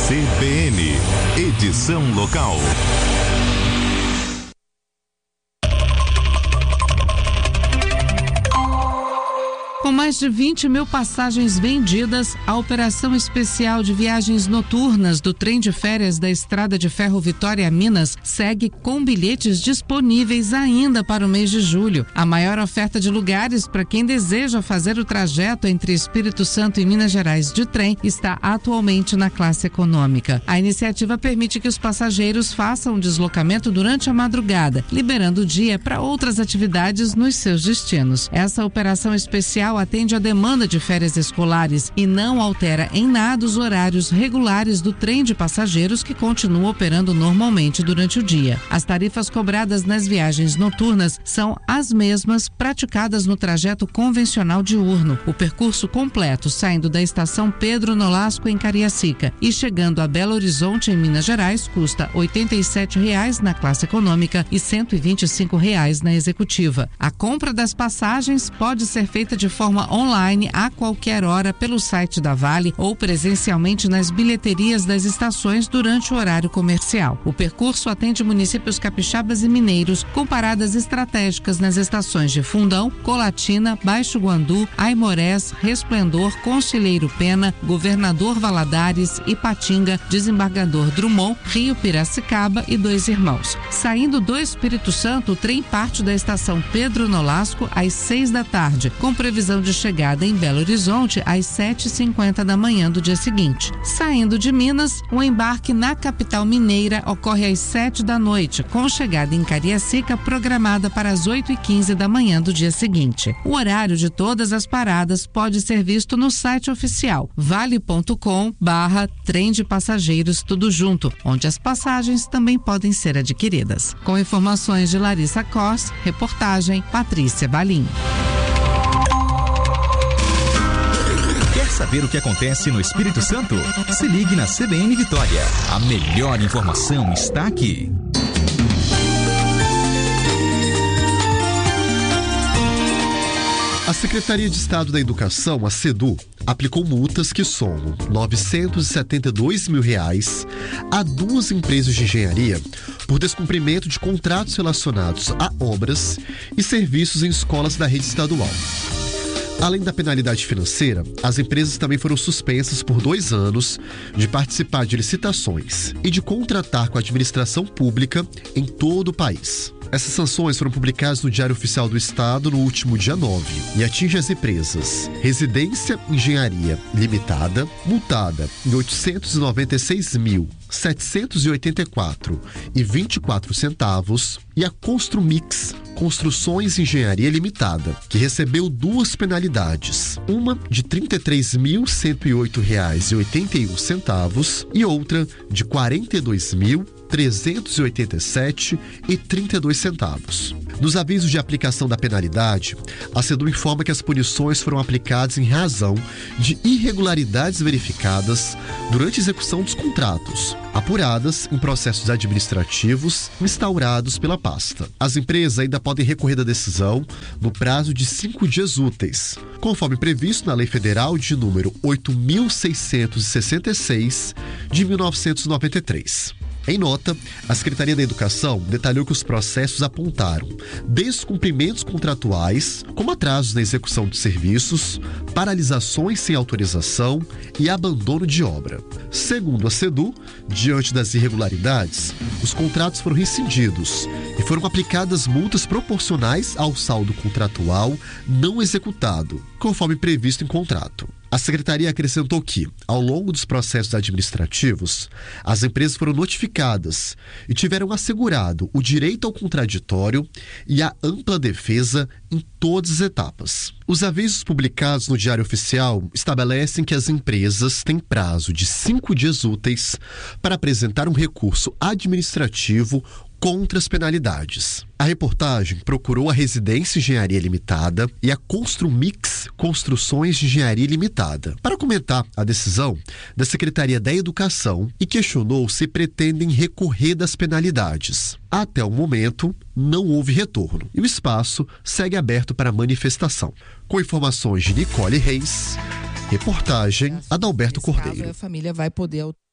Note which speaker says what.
Speaker 1: CBN, edição local.
Speaker 2: Com mais de 20 mil passagens vendidas, a operação especial de viagens noturnas do trem de férias da Estrada de Ferro Vitória a Minas segue com bilhetes disponíveis ainda para o mês de julho. A maior oferta de lugares para quem deseja fazer o trajeto entre Espírito Santo e Minas Gerais de trem está atualmente na classe econômica. A iniciativa permite que os passageiros façam o deslocamento durante a madrugada, liberando o dia para outras atividades nos seus destinos. Essa operação especial atende à demanda de férias escolares e não altera em nada os horários regulares do trem de passageiros que continua operando normalmente durante o dia. As tarifas cobradas nas viagens noturnas são as mesmas praticadas no trajeto convencional diurno. O percurso completo, saindo da estação Pedro Nolasco em Cariacica e chegando a Belo Horizonte em Minas Gerais, custa R$ 87,00 na classe econômica e R$ 125,00 na executiva. A compra das passagens pode ser feita de forma online a qualquer hora pelo site da Vale ou presencialmente nas bilheterias das estações durante o horário comercial. O percurso atende municípios capixabas e mineiros com paradas estratégicas nas estações de Fundão, Colatina, Baixo Guandu, Aimorés, Resplendor, Conselheiro Pena, Governador Valadares, Ipatinga, Desembargador Drummond, Rio Piracicaba e Dois Irmãos. Saindo do Espírito Santo, o trem parte da estação Pedro Nolasco às 6 da tarde, com previsão de chegada em Belo Horizonte às 7h50 da manhã do dia seguinte. Saindo de Minas, o embarque na capital mineira ocorre às 7 da noite, com chegada em Cariacica programada para as 8h15 da manhã do dia seguinte. O horário de todas as paradas pode ser visto no site oficial vale.com/trem de passageiros tudo junto, onde as passagens também podem ser adquiridas. Com informações de Larissa Cos, reportagem Patrícia Balim.
Speaker 3: Quer saber o que acontece no Espírito Santo? Se ligue na CBN Vitória. A melhor informação está aqui.
Speaker 4: A Secretaria de Estado da Educação, a SEDU, aplicou multas que somam R$ 972 mil a duas empresas de engenharia por descumprimento de contratos relacionados a obras e serviços em escolas da rede estadual. Além da penalidade financeira, as empresas também foram suspensas por 2 anos de participar de licitações e de contratar com a administração pública em todo o país. Essas sanções foram publicadas no Diário Oficial do Estado no último dia 9 e atingem as empresas Residência Engenharia Limitada, multada em R$ 899.784,24, e a Construmix Construções Engenharia Limitada, que recebeu 2 penalidades, uma de R$ 33.108,81 e outra de R$ 42.387,32. Nos avisos de aplicação da penalidade, a SEDU informa que as punições foram aplicadas em razão de irregularidades verificadas durante a execução dos contratos, apuradas em processos administrativos instaurados pela pasta. As empresas ainda podem recorrer da decisão no prazo de 5 dias úteis, conforme previsto na Lei Federal de número 8.666 de 1993. Em nota, a Secretaria da Educação detalhou que os processos apontaram descumprimentos contratuais, como atrasos na execução de serviços, paralisações sem autorização e abandono de obra. Segundo a SEDU, diante das irregularidades, os contratos foram rescindidos e foram aplicadas multas proporcionais ao saldo contratual não executado, conforme previsto em contrato. A Secretaria acrescentou que, ao longo dos processos administrativos, as empresas foram notificadas e tiveram assegurado o direito ao contraditório e à ampla defesa em todas as etapas. Os avisos publicados no Diário Oficial estabelecem que as empresas têm prazo de 5 dias úteis para apresentar um recurso administrativo contra as penalidades. A reportagem procurou a Residência Engenharia Limitada e a Construmix Construções de Engenharia Limitada para comentar a decisão da Secretaria da Educação e questionou se pretendem recorrer das penalidades. Até o momento, não houve retorno e o espaço segue aberto para manifestação. Com informações de Nicole Reis, reportagem Adalberto Cordeiro.
Speaker 5: A família vai poder